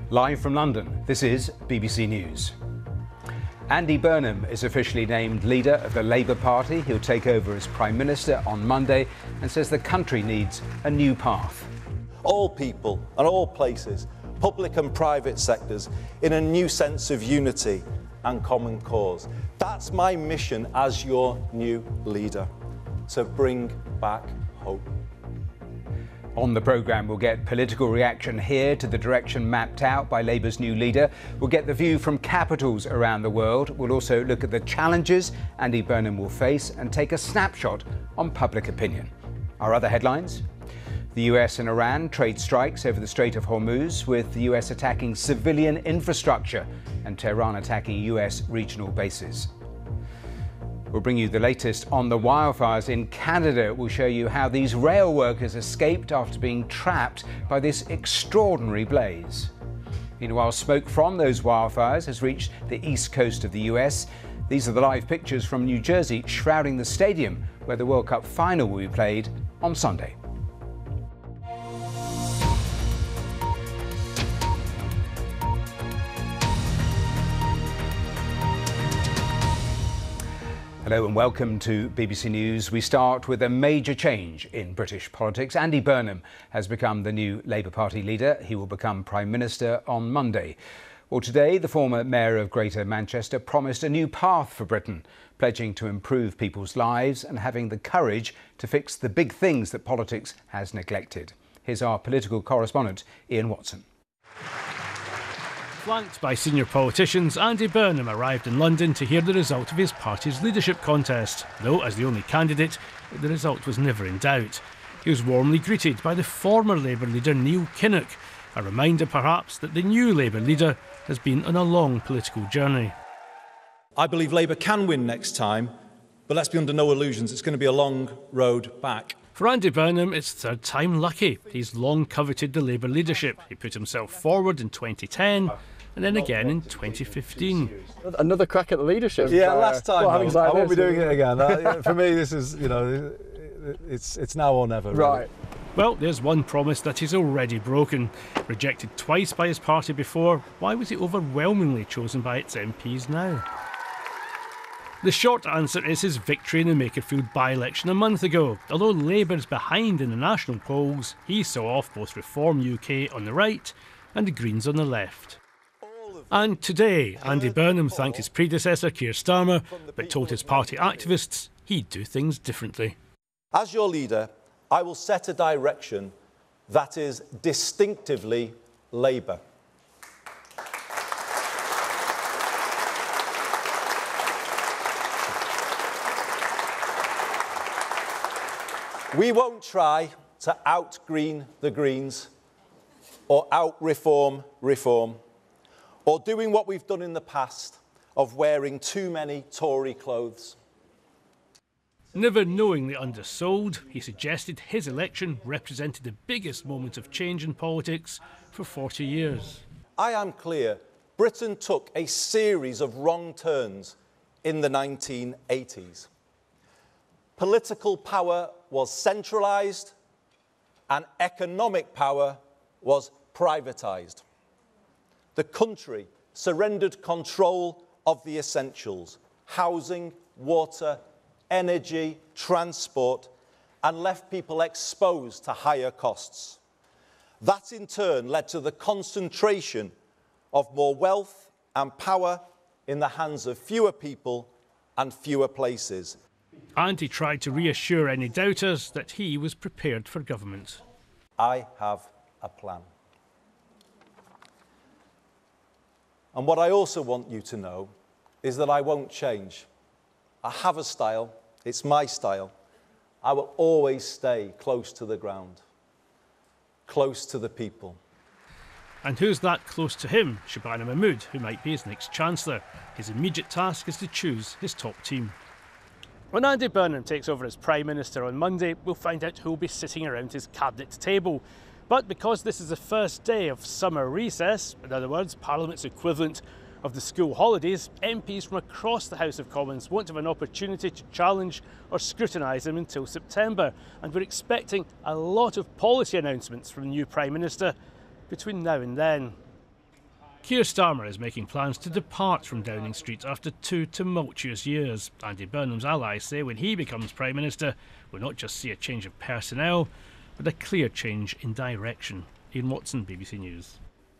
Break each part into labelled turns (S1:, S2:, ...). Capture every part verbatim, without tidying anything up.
S1: Live from London, this is B B C News. Andy Burnham is officially named leader of the Labour Party. He'll take over as Prime Minister on Monday and says the country needs a new path.
S2: All people and all places, public and private sectors, in a new sense of unity and common cause. That's my mission as your new leader, to bring back hope.
S1: On the programme, we'll get political reaction here to the direction mapped out by Labour's new leader. We'll get the view from capitals around the world. We'll also look at the challenges Andy Burnham will face and take a snapshot on public opinion. Our other headlines: the U S and Iran trade strikes over the Strait of Hormuz, with the U S attacking civilian infrastructure and Tehran attacking U S regional bases. We'll bring you the latest on the wildfires in Canada. We'll show you how these rail workers escaped after being trapped by this extraordinary blaze. Meanwhile, smoke from those wildfires has reached the east coast of the U S. These are the live pictures from New Jersey, shrouding the stadium where the World Cup final will be played on Sunday. Hello and welcome to B B C News. We start with a major change in British politics. Andy Burnham has become the new Labour Party leader. He will become Prime Minister on Monday. Well, today, the former Mayor of Greater Manchester promised a new path for Britain, pledging to improve people's lives and having the courage to fix the big things that politics has neglected. Here's our political correspondent, Ian Watson.
S3: Flanked by senior politicians, Andy Burnham arrived in London to hear the result of his party's leadership contest. Though, as the only candidate, the result was never in doubt. He was warmly greeted by the former Labour leader Neil Kinnock, a reminder perhaps that the new Labour leader has been on a long political journey.
S2: I believe Labour can win next time, but let's be under no illusions, it's going to be a long road back.
S3: For Andy Burnham, it's third time lucky. He's long coveted the Labour leadership. He put himself forward in twenty ten and then again in twenty fifteen.
S4: Another crack at the leadership.
S5: Yeah, last time.
S4: Well,
S5: I,
S4: like
S5: I won't
S4: this,
S5: be doing it again. That, for me, this is, you know, it's it's now or never. Really.
S4: Right.
S3: Well, there's one promise that he's already broken. Rejected twice by his party before, why was he overwhelmingly chosen by its M Ps now? The short answer is his victory in the Makerfield by-election a month ago. Although Labour's behind in the national polls, he saw off both Reform U K on the right and the Greens on the left. And today, Andy Burnham thanked his predecessor, Keir Starmer, but told his party activists he'd do things differently.
S2: As your leader, I will set a direction that is distinctively Labour. We won't try to out-green the Greens or out-reform reform, or doing what we've done in the past of wearing too many Tory clothes.
S3: Never knowingly undersold, he suggested his election represented the biggest moment of change in politics for forty years.
S2: I am clear, Britain took a series of wrong turns in the nineteen eighties. Political power was centralised and economic power was privatised. The country surrendered control of the essentials: housing, water, energy, transport, and left people exposed to higher costs. That in turn led to the concentration of more wealth and power in the hands of fewer people and fewer places.
S3: And he tried to reassure any doubters that he was prepared for government.
S2: I have a plan. And what I also want you to know is that I won't change. I have a style, it's my style. I will always stay close to the ground, close to the people.
S3: And who's that close to him? Shabana Mahmood, who might be his next Chancellor. His immediate task is to choose his top team. When Andy Burnham takes over as Prime Minister on Monday, we'll find out who'll be sitting around his cabinet table. But because this is the first day of summer recess, in other words, Parliament's equivalent of the school holidays, M Ps from across the House of Commons won't have an opportunity to challenge or scrutinise him until September. And we're expecting a lot of policy announcements from the new Prime Minister between now and then. Keir Starmer is making plans to depart from Downing Street after two tumultuous years. Andy Burnham's allies say when he becomes Prime Minister, we'll not just see a change of personnel, but a clear change in direction. Ian Watson, B B C News.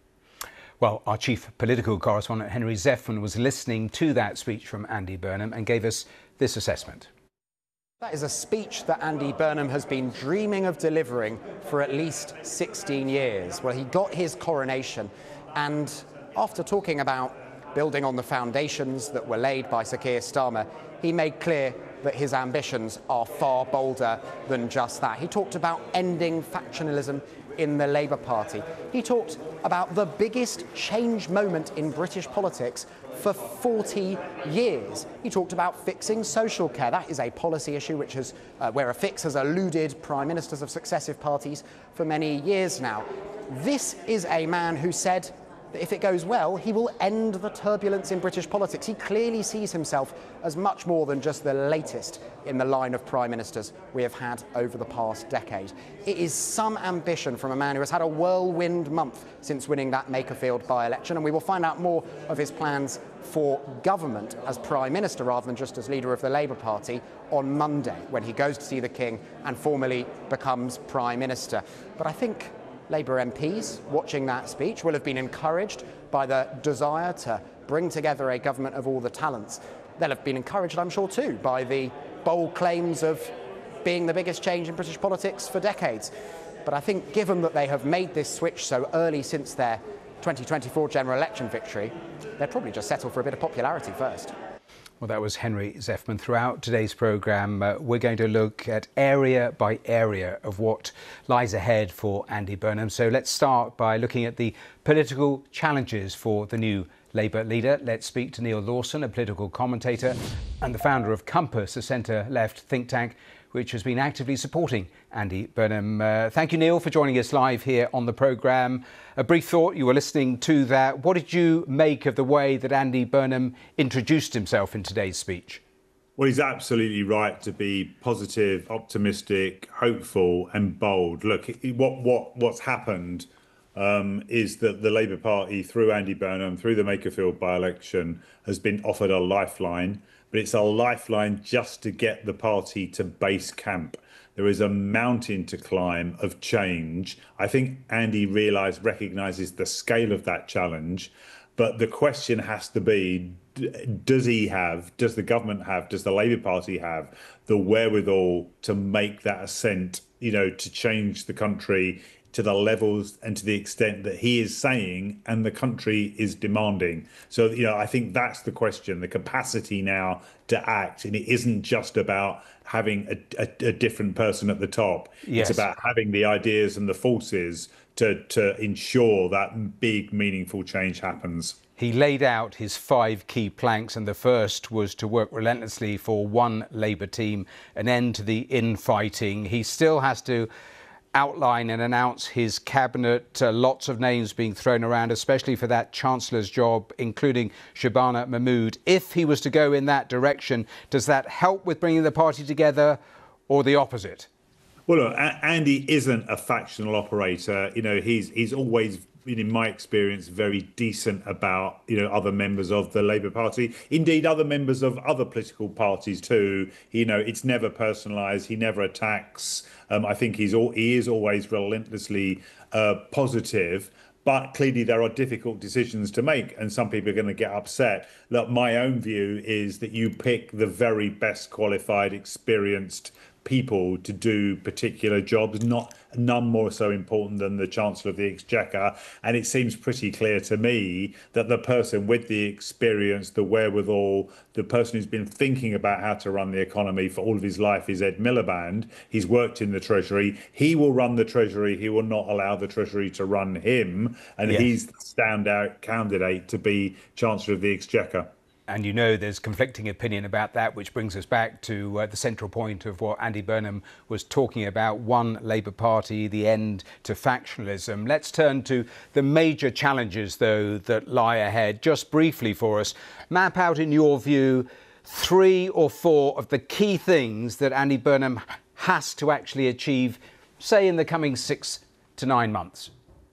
S1: Well, our chief political correspondent Henry Zeffman was listening to that speech from Andy Burnham and gave us this assessment.
S6: That is a speech that Andy Burnham has been dreaming of delivering for at least sixteen years. Well, he got his coronation, and after talking about building on the foundations that were laid by Sir Keir Starmer, he made clear that his ambitions are far bolder than just that. He talked about ending factionalism in the Labour Party. He talked about the biggest change moment in British politics for forty years. He talked about fixing social care. That is a policy issue which has, uh, where a fix has eluded prime ministers of successive parties for many years now. This is a man who said that if it goes well, he will end the turbulence in British politics. He clearly sees himself as much more than just the latest in the line of prime ministers we have had over the past decade. It is some ambition from a man who has had a whirlwind month since winning that Makerfield by-election, and we will find out more of his plans for government as prime minister rather than just as leader of the Labour Party on Monday, when he goes to see the King and formally becomes prime minister. But I think Labour M Ps watching that speech will have been encouraged by the desire to bring together a government of all the talents. They'll have been encouraged, I'm sure, too, by the bold claims of being the biggest change in British politics for decades. But I think given that they have made this switch so early since their twenty twenty-four general election victory, they'll probably just settle for a bit of popularity first.
S1: Well, that was Henry Zeffman. Throughout today's programme, uh, we're going to look at area by area of what lies ahead for Andy Burnham. So let's start by looking at the political challenges for the new Labour leader. Let's speak to Neil Lawson, a political commentator and the founder of Compass, a centre-left think tank which has been actively supporting Andy Burnham. Uh, thank you, Neil, for joining us live here on the programme. A brief thought, you were listening to that. What did you make of the way that Andy Burnham introduced himself in today's speech?
S7: Well, he's absolutely right to be positive, optimistic, hopeful and bold. Look, what what what's happened um, is that the Labour Party, through Andy Burnham, through the Makerfield by-election, has been offered a lifeline. But it's a lifeline just to get the party to base camp. There is a mountain to climb of change. I think Andy realised, recognises the scale of that challenge. But the question has to be, does he have, does the government have, does the Labour Party have the wherewithal to make that ascent, you know, to change the country to the levels and to the extent that he is saying and the country is demanding. So, you know, I think that's the question, the capacity now to act. And it isn't just about having a, a, a different person at the top.
S1: Yes.
S7: It's about having the ideas and the forces to, to ensure that big, meaningful change happens.
S1: He laid out his five key planks, and the first was to work relentlessly for one Labour team, an end to the infighting. He still has to outline and announce his cabinet. Uh, lots of names being thrown around, especially for that Chancellor's job, including Shabana Mahmood. If he was to go in that direction, does that help with bringing the party together or the opposite?
S7: Well, look, a- Andy isn't a factional operator. You know, he's he's always, in my experience, very decent about, you know, other members of the Labour Party, indeed other members of other political parties too. You know, it's never personalised. He never attacks. Um, I think he's all, he is always relentlessly uh, positive. But clearly there are difficult decisions to make, and some people are going to get upset. Look, my own view is that you pick the very best qualified, experienced people to do particular jobs, not none more so important than the Chancellor of the Exchequer. And it seems pretty clear to me that the person with the experience, the wherewithal, the person who's been thinking about how to run the economy for all of his life is Ed Miliband. He's worked in the Treasury. He will run the Treasury. He will not allow the Treasury to run him. And yes, he's the standout candidate to be Chancellor of the Exchequer.
S1: And you know there's conflicting opinion about that, which brings us back to uh, the central point of what Andy Burnham was talking about, one Labour Party, the end to factionalism. Let's turn to the major challenges, though, that lie ahead. Just briefly for us, map out, in your view, three or four of the key things that Andy Burnham has to actually achieve, say, in the coming six to nine months.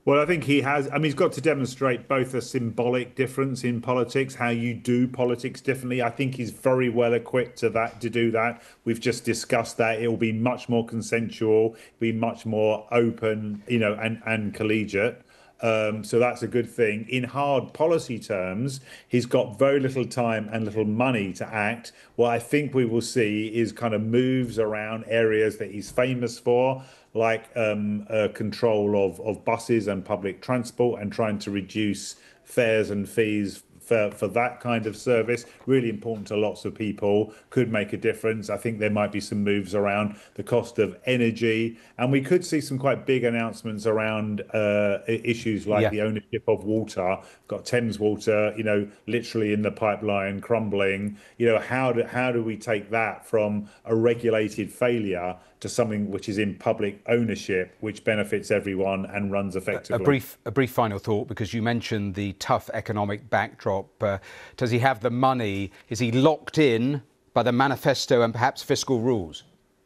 S7: Well, I think he has. I mean, he's got to demonstrate both a symbolic difference in politics, how you do politics differently. I think he's very well equipped to that, to do that. We've just discussed that. It will be much more consensual, be much more open, you know, and, and collegiate. Um, so that's a good thing. In hard policy terms, he's got very little time and little money to act. What I think we will see is kind of moves around areas that he's famous for, like um, uh, control of, of buses and public transport, and trying to reduce fares and fees for, for that kind of service. Really important to lots of people, could make a difference. I think there might be some moves around the cost of energy, and we could see some quite big announcements around uh, issues like yeah. the ownership of water. Got Thames Water, you know, literally in the pipeline, crumbling. You know, how do, how do we take that from a regulated failure to something which is in public ownership, which benefits everyone and runs effectively?
S1: A brief, a brief final thought, because you mentioned the tough economic backdrop. Uh, does he have the money? Is he locked in by the manifesto and perhaps fiscal rules?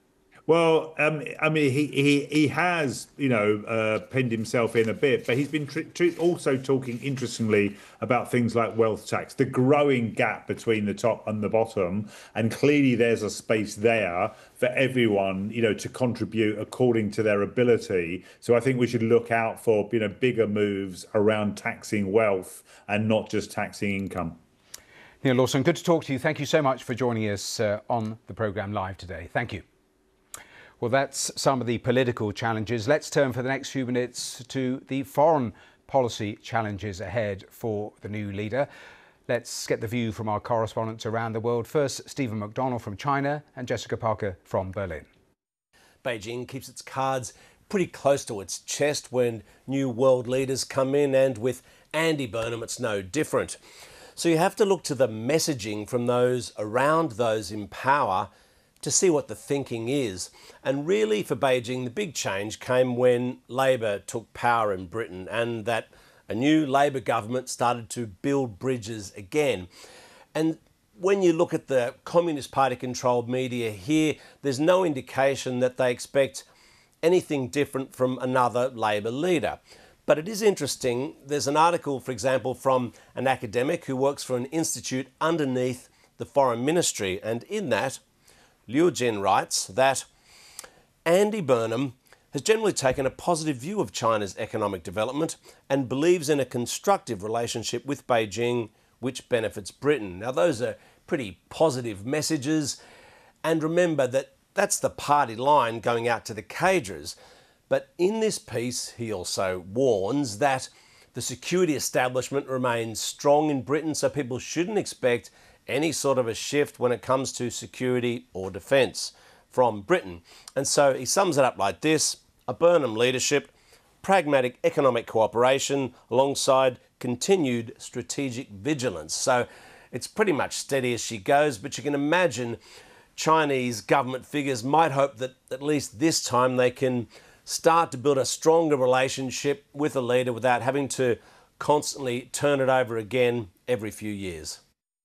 S7: Well, um, I mean, he, he he has, you know, uh, penned himself in a bit, but he's been tr- tr- also talking, interestingly, about things like wealth tax, the growing gap between the top and the bottom. And clearly there's a space there for everyone, you know, to contribute according to their ability. So I think we should look out for, you know, bigger moves around taxing wealth and not just taxing income.
S1: Neil Lawson, good to talk to you. Thank you so much for joining us uh, on the programme live today. Thank you. Well, that's some of the political challenges. Let's turn for the next few minutes to the foreign policy challenges ahead for the new leader. Let's get the view from our correspondents around the world. First, Stephen McDonald from China and Jessica Parker from Berlin.
S8: Beijing keeps its cards pretty close to its chest when new world leaders come in, and with Andy Burnham, it's no different. So you have to look to the messaging from those around those in power to see what the thinking is. And really for Beijing, the big change came when Labor took power in Britain, and that a new Labor government started to build bridges again. And when you look at the Communist Party controlled media here, there's no indication that they expect anything different from another Labor leader. But it is interesting, there's an article, for example, from an academic who works for an institute underneath the Foreign Ministry, and in that, Liu Jin writes that Andy Burnham has generally taken a positive view of China's economic development and believes in a constructive relationship with Beijing which benefits Britain. Now, those are pretty positive messages, and remember that that's the party line going out to the cadres. But in this piece, he also warns that the security establishment remains strong in Britain, so people shouldn't expect any sort of a shift when it comes to security or defence from Britain. And so he sums it up like this: a Burnham leadership, pragmatic economic cooperation alongside continued strategic vigilance. So it's pretty much steady as she goes, but you can imagine Chinese government figures might hope that at least this time they can start to build a stronger relationship with a leader without having to constantly turn it over again every few years.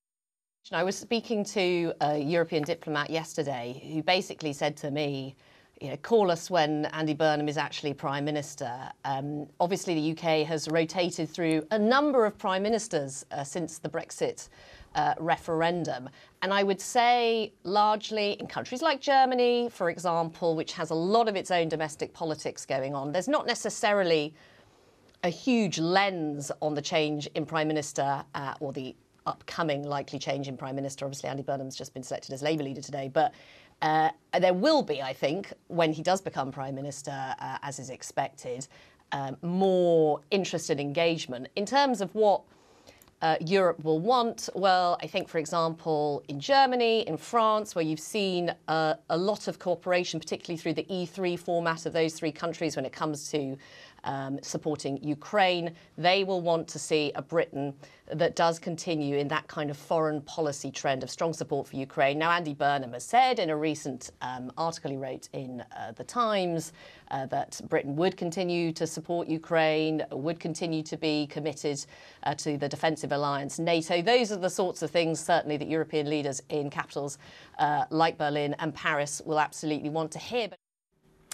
S9: I was speaking to a European diplomat yesterday who basically said to me, you know, call us when Andy Burnham is actually Prime Minister. Um, obviously, the U K has rotated through a number of Prime Ministers uh, since the Brexit uh, referendum. And I would say largely in countries like Germany, for example, which has a lot of its own domestic politics going on, there's not necessarily a huge lens on the change in Prime Minister uh, or the upcoming likely change in Prime Minister. Obviously, Andy Burnham's just been selected as Labour leader today, but uh, there will be, I think, when he does become Prime Minister, uh, as is expected, um, more interest and engagement. In terms of what uh, Europe will want, well, I think, for example, in Germany, in France, where you've seen uh, a lot of cooperation, particularly through the E three format of those three countries when it comes to Um, supporting Ukraine, they will want to see a Britain that does continue in that kind of foreign policy trend of strong support for Ukraine. Now, Andy Burnham has said in a recent um, article he wrote in uh, The Times uh, that Britain would continue to support Ukraine, would continue to be committed uh, to the defensive alliance NATO. Those are the sorts of things, certainly, that European leaders in capitals uh, like Berlin and Paris will absolutely want to hear.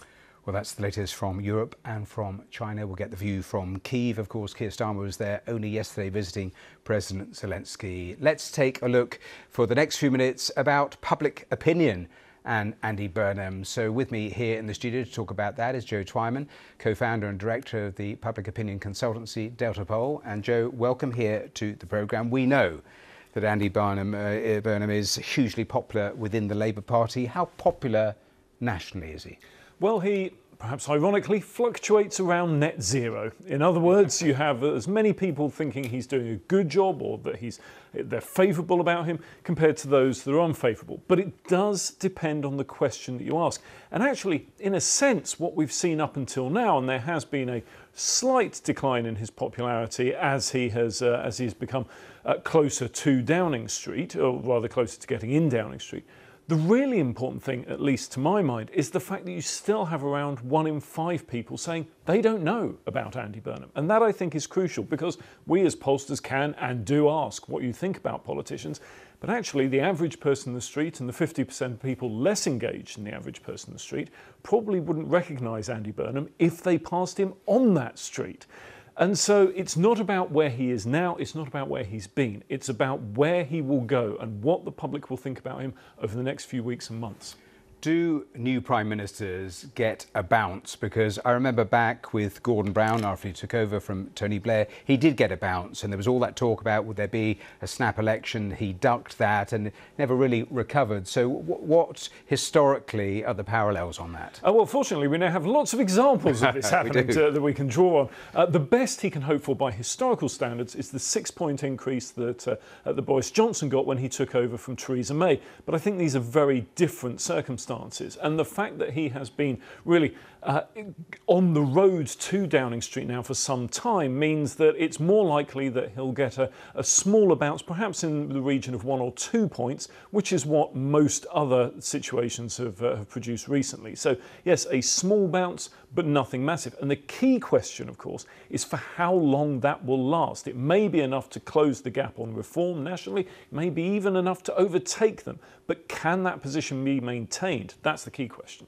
S1: Well, that's the latest from Europe and from China. We'll get the view from Kyiv. Of course, Keir Starmer was there only yesterday visiting President Zelensky. Let's take a look for the next few minutes about public opinion and Andy Burnham. So with me here in the studio to talk about that is Joe Twyman, co-founder and director of the public opinion consultancy Delta Poll. And Joe, welcome here to the programme. We know that Andy Burnham, uh, Burnham is hugely popular within the Labour Party. How popular nationally is he?
S10: Well, he, perhaps ironically, fluctuates around net zero. In other words, you have as many people thinking he's doing a good job or that he's they're favourable about him compared to those that are unfavourable. But it does depend on the question that you ask. And actually, in a sense, what we've seen up until now, and there has been a slight decline in his popularity as he has uh, as he's become uh, closer to Downing Street, or rather closer to getting in Downing Street. The really important thing, at least to my mind, is the fact that you still have around one in five people saying they don't know about Andy Burnham. And that, I think, is crucial, because we as pollsters can and do ask what you think about politicians. But actually, the average person in the street and the fifty percent of people less engaged than the average person in the street probably wouldn't recognise Andy Burnham if they passed him on that street. And so it's not about where he is now, it's not about where he's been, it's about where he will go and what the public will think about him over the next few weeks and months.
S1: Do new prime ministers get a bounce? Because I remember back with Gordon Brown, after he took over from Tony Blair, he did get a bounce, and there was all that talk about would there be a snap election. He ducked that and never really recovered. So what historically are the parallels on that?
S10: Uh, well, fortunately, we now have lots of examples of this happening to, that we can draw on. Uh, the best he can hope for by historical standards is the six-point increase that, uh, that Boris Johnson got when he took over from Theresa May. But I think these are very different circumstances. And the fact that he has been really uh, on the road to Downing Street now for some time means that it's more likely that he'll get a, a smaller bounce, perhaps in the region of one or two points, which is what most other situations have, uh, have produced recently. So yes, a small bounce, but nothing massive. And the key question, of course, is for how long that will last. It may be enough to close the gap on reform nationally, it may be even enough to overtake them. But can that position be maintained? That's the key question.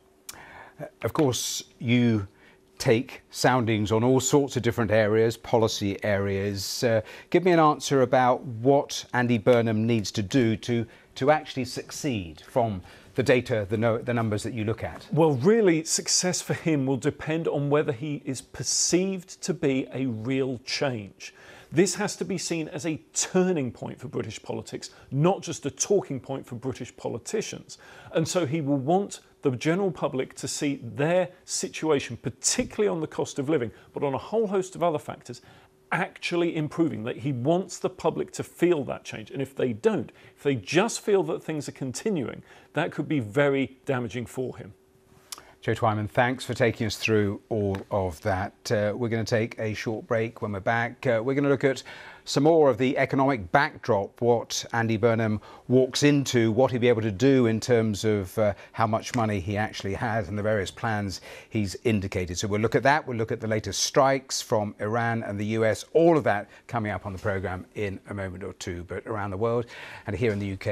S1: Of course, you take soundings on all sorts of different areas, policy areas. Uh, give me an answer about what Andy Burnham needs to do to, to actually succeed from the data, the, no, the numbers that you look at.
S10: Well, really, success for him will depend on whether he is perceived to be a real change. This has to be seen as a turning point for British politics, not just a talking point for British politicians. And so he will want the general public to see their situation, particularly on the cost of living, but on a whole host of other factors, actually improving. That he wants the public to feel that change. And if they don't, if they just feel that things are continuing, that could be very damaging for him.
S1: Joe Twyman, thanks for taking us through all of that. Uh, we're going to take a short break. When we're back, uh, we're going to look at some more of the economic backdrop, what Andy Burnham walks into, what he'll be able to do in terms of uh, how much money he actually has and the various plans he's indicated. So we'll look at that. We'll look at the latest strikes from Iran and the U S, all of that coming up on the programme in a moment or two. But around the world and here in the U K,